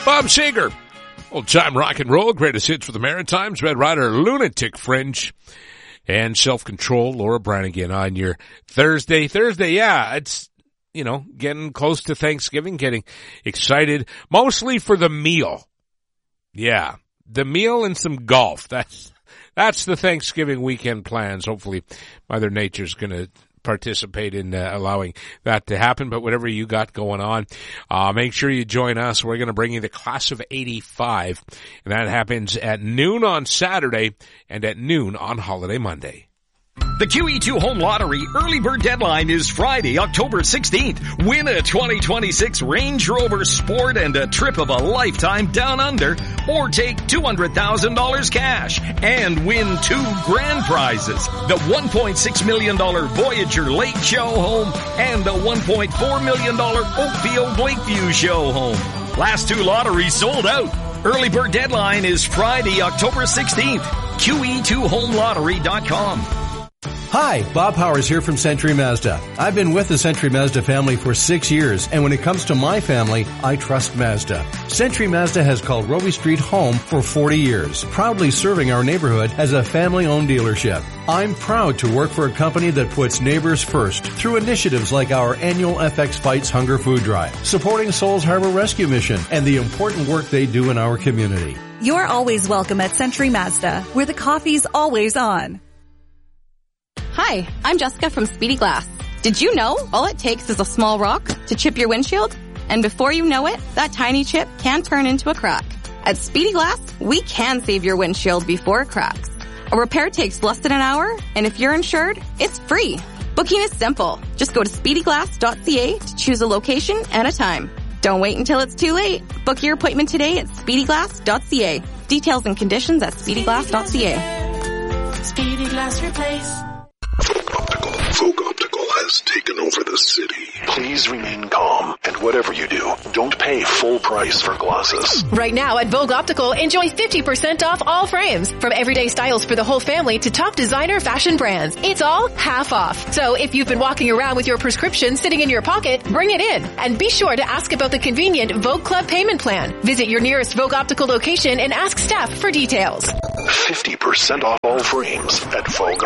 Bob Seger, old-time rock and roll, greatest hits for the Maritimes, Red Rider, Lunatic Fringe, and Self-Control, Laura Branigan on your Thursday. Yeah, it's, getting close to Thanksgiving, getting excited, mostly for the meal. Yeah, the meal and some golf. That's the Thanksgiving weekend plans. Hopefully Mother Nature's going to participate in allowing that to happen. But whatever you got going on, make sure you join us. We're going to bring you the Class of 85, and that happens at noon on Saturday and at noon on Holiday Monday. The QE2 Home Lottery early bird deadline is Friday, October 16th. Win a 2026 Range Rover Sport and a trip of a lifetime down under, or take $200,000 cash and win 2 grand prizes. The $1.6 million Voyager Lake Show Home and the $1.4 million Oakfield Lakeview Show Home. Last 2 lotteries sold out. Early bird deadline is Friday, October 16th. QE2HomeLottery.com. Hi, Bob Powers here from Century Mazda. I've been with the Century Mazda family for 6 years, and when it comes to my family, I trust Mazda. Century Mazda has called Robie Street home for 40 years, proudly serving our neighborhood as a family-owned dealership. I'm proud to work for a company that puts neighbors first through initiatives like our annual FX Fights Hunger Food Drive, supporting Souls Harbor Rescue Mission, and the important work they do in our community. You're always welcome at Century Mazda, where the coffee's always on. Hi, I'm Jessica from Speedy Glass. Did you know all it takes is a small rock to chip your windshield? And before you know it, that tiny chip can turn into a crack. At Speedy Glass, we can save your windshield before it cracks. A repair takes less than an hour, and if you're insured, it's free. Booking is simple. Just go to speedyglass.ca to choose a location and a time. Don't wait until it's too late. Book your appointment today at speedyglass.ca. Details and conditions at speedyglass.ca. Speedy Glass Replace. Vogue Optical has taken over the city. Please remain calm, and whatever you do, don't pay full price for glasses. Right now at Vogue Optical, enjoy 50% off all frames. From everyday styles for the whole family to top designer fashion brands. It's all half off. So if you've been walking around with your prescription sitting in your pocket, bring it in. And be sure to ask about the convenient Vogue Club payment plan. Visit your nearest Vogue Optical location and ask staff for details. 50% off all frames at Vogue